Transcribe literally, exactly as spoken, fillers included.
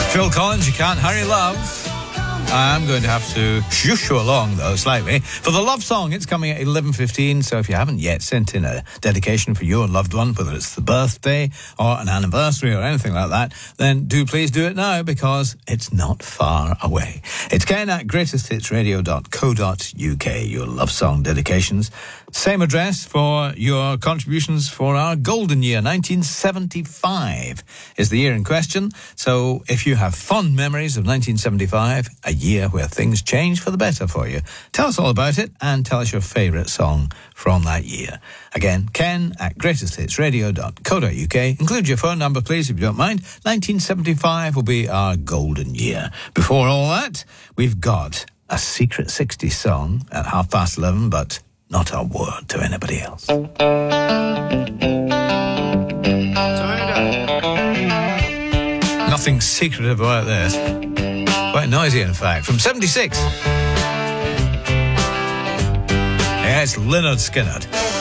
Phil Collins, You Can't Hurry Love. I'm going to have to shush you along, though, slightly. For the love song, it's coming at eleven fifteen, so if you haven't yet sent in a dedication for your loved one, whether it's the birthday or an anniversary or anything like that, then do please do it now, because it's not far away. It's Ken at greatest hits radio dot co dot uk, your love song dedications. Same address for your contributions for our golden year. nineteen seventy-five is the year in question. So if you have fond memories of nineteen seventy-five, a year where things changed for the better for you, tell us all about it and tell us your favourite song from that year. Again, Ken at greatest hits radio dot co dot uk. Include your phone number, please, if you don't mind. nineteen seventy-five will be our golden year. Before all that, we've got a secret sixties song at half past eleven, but not a word to anybody else. Turn it up. Nothing secretive about this. Quite noisy, in fact. From seventy-six. Yeah, it's Lynyrd Skynyrd.